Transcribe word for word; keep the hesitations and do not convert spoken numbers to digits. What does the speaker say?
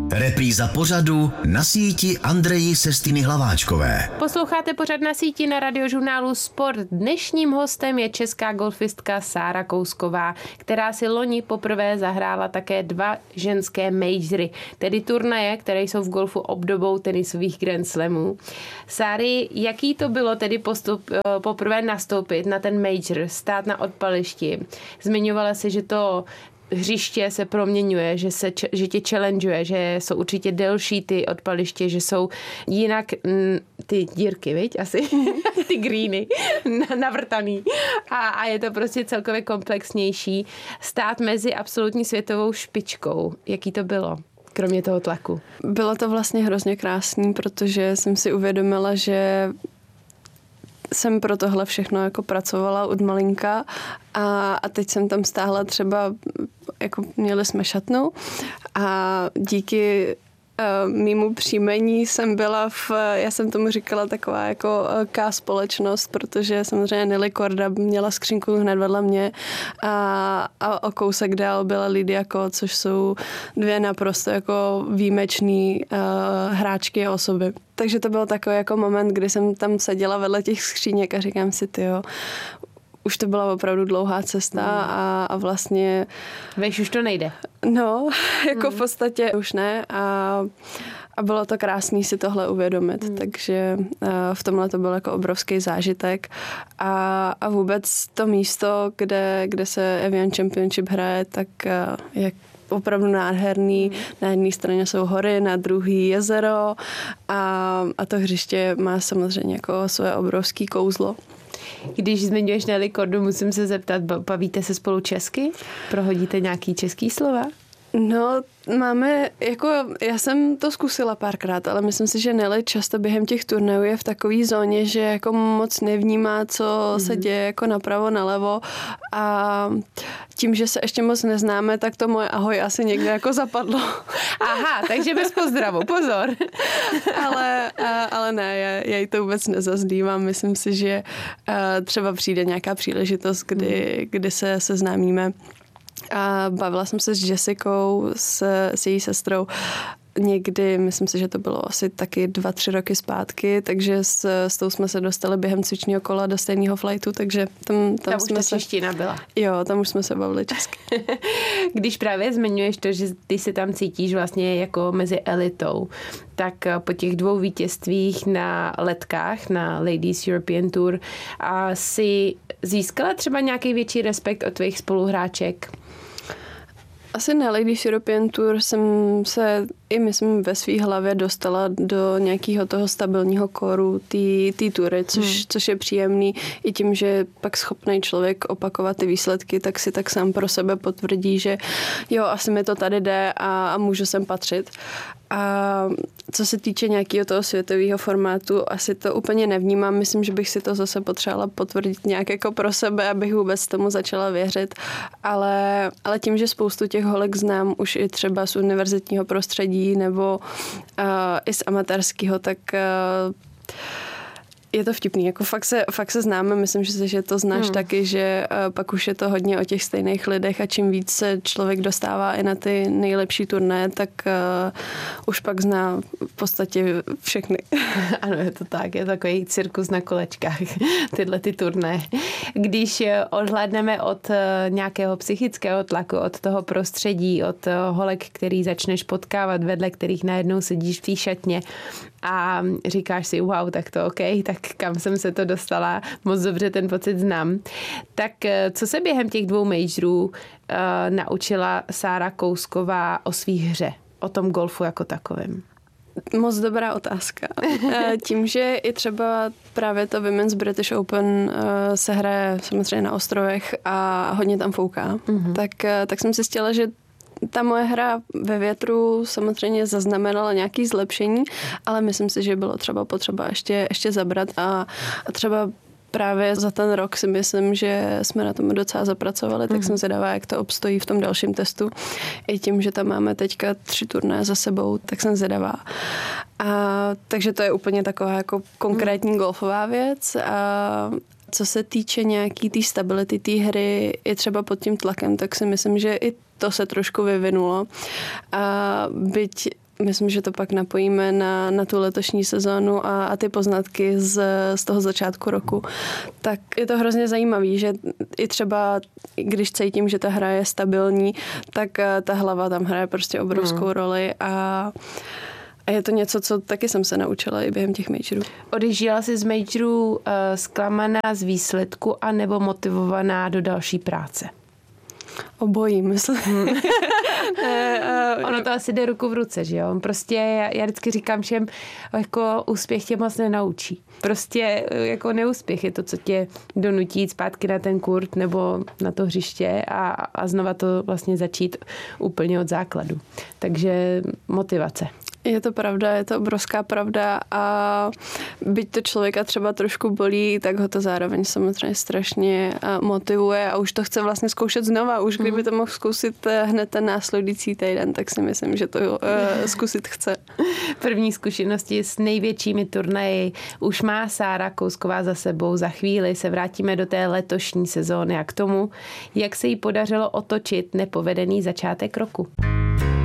Repríza pořadu Na síti Andreji Sestiny Hlaváčkové. Posloucháte pořad Na síti na radiožurnálu Sport. Dnešním hostem je česká golfistka Sára Kousková, která si loni poprvé zahrála také dva ženské majory, tedy turnaje, které jsou v golfu obdobou tenisových Grand Slamů. Sáry, jaký to bylo tedy postup poprvé nastoupit na ten major, stát na odpališti? Zmiňovala si, že to hřiště se proměňuje, že, se, že tě challengeuje, že jsou určitě delší ty odpaliště, že jsou jinak m, ty dírky, viď? Asi ty greeny navrtaný. A, a je to prostě celkově komplexnější. Stát mezi absolutní světovou špičkou. Jaký to bylo? Kromě toho tlaku. Bylo to vlastně hrozně krásný, protože jsem si uvědomila, že jsem pro tohle všechno jako pracovala od malinka a, a teď jsem tam stáhla třeba, jako měli jsme šatnu a díky uh, mýmu příjmení jsem byla v, já jsem tomu říkala taková jako K společnost, protože samozřejmě Nelly Korda měla skřínku hned vedle mě a, a o kousek dál byla Lydia Ko, což jsou dvě naprosto jako výjimečný uh, hráčky a osoby. Takže to byl takový jako moment, kdy jsem tam seděla vedle těch skříněk a říkám si, tyjo, už to byla opravdu dlouhá cesta a, a vlastně... Víš, už to nejde. No, jako hmm. v podstatě už ne a, a bylo to krásný si tohle uvědomit, hmm. takže v tomhle to byl jako obrovský zážitek a, a vůbec to místo, kde, kde se Evian Championship hraje, tak je opravdu nádherný. Hmm. Na jedné straně jsou hory, na druhý jezero a, a to hřiště má samozřejmě jako své obrovský kouzlo. Když zmiňuješ Nelly Kordu, musím se zeptat, bavíte se spolu česky? Prohodíte nějaký český slova? No, máme, jako, já jsem to zkusila párkrát, ale myslím si, že Nelly často během těch turnajů je v takové zóně, že jako moc nevnímá, co mm-hmm. se děje jako napravo, nalevo a tím, že se ještě moc neznáme, tak to moje ahoj asi někde jako zapadlo. Aha, takže bez pozdravu, pozor. ale, ale ne, já, já jí to vůbec nezazdívám. Myslím si, že třeba přijde nějaká příležitost, kdy, kdy se seznámíme. A bavila jsem se s Jessicou, s, s její sestrou, někdy, myslím si, že to bylo asi taky dva, tři roky zpátky, takže s, s tou jsme se dostali během cvičního kola do stejného flightu, takže tam, tam, tam jsme už se... čeština byla. Jo, tam už jsme se bavili česky. Když právě zmiňuješ to, že ty se tam cítíš vlastně jako mezi elitou, tak po těch dvou vítězstvích na letkách, na Ladies European Tour, a si získala třeba nějaký větší respekt od tvých spoluhráček? Asi na Ladies European Tour jsem se i myslím ve svý hlavě dostala do nějakého toho stabilního kóru té tury, což, hmm. což je příjemný i tím, že pak schopný člověk opakovat ty výsledky, tak si tak sám pro sebe potvrdí, že jo, asi mi to tady jde a, a můžu sem patřit. A co se týče nějakého toho světového formátu, asi to úplně nevnímám. Myslím, že bych si to zase potřebovala potvrdit nějak jako pro sebe, abych vůbec tomu začala věřit. Ale, ale tím, že spoustu těch holek znám už i třeba z univerzitního prostředí nebo uh, i z amatérského, tak uh, je to vtipný, jako fakt se, fakt se známe, myslím, že, že to znáš hmm. taky, že uh, pak už je to hodně o těch stejných lidech a čím víc se člověk dostává i na ty nejlepší turné, tak uh, už pak zná v podstatě všechny. Ano, je to tak, je to takový cirkus na kolečkách, tyhle ty turné. Když odhlédneme od nějakého psychického tlaku, od toho prostředí, od holek, který začneš potkávat, vedle kterých najednou sedíš v té šatně a říkáš si, wow, tak to OK, tak kam jsem se to dostala, moc dobře ten pocit znám. Tak co se během těch dvou majorů uh, naučila Sára Kousková o svý hře, o tom golfu jako takovém? Moc dobrá otázka. Tím, že i třeba právě to Women's British Open se hraje samozřejmě na ostrovech a hodně tam fouká, mm-hmm. tak, tak jsem zjistila, že ta moje hra ve větru samozřejmě zaznamenala nějaké zlepšení, ale myslím si, že bylo třeba potřeba ještě, ještě zabrat a, a třeba právě za ten rok si myslím, že jsme na tom docela zapracovali, tak mm. jsem zvědavá, jak to obstojí v tom dalším testu. I tím, že tam máme teďka tři turné za sebou, tak jsem zvědavá. A, takže to je úplně taková jako konkrétní mm. golfová věc. A co se týče nějaký té tý stability té hry, i třeba pod tím tlakem, tak si myslím, že i to se trošku vyvinulo. A byť myslím, že to pak napojíme na, na tu letošní sezónu a, a ty poznatky z, z toho začátku roku. Tak je to hrozně zajímavý, že i třeba, když cítím, že ta hra je stabilní, tak ta hlava tam hraje prostě obrovskou hmm. roli a A je to něco, co taky jsem se naučila i během těch majorů. Odjížděla jsi z majorů uh, zklamaná z výsledku a nebo motivovaná do další práce? Obojí, myslím. Hmm. Ono to asi jde ruku v ruce, že jo? Prostě já, já vždycky říkám všem, jako úspěch tě moc nenaučí. Prostě jako neúspěch je to, co tě donutí jít zpátky na ten kurt nebo na to hřiště a, a znova to vlastně začít úplně od základu. Takže motivace. Je to pravda, je to obrovská pravda a byť to člověka třeba trošku bolí, tak ho to zároveň samozřejmě strašně motivuje a už to chce vlastně zkoušet znova. Už kdyby to mohl zkusit hned ten následující týden, tak si myslím, že to uh, zkusit chce. První zkušenosti s největšími turnaji už má Sára Kousková za sebou. Za chvíli se vrátíme do té letošní sezóny a k tomu, jak se jí podařilo otočit nepovedený začátek roku.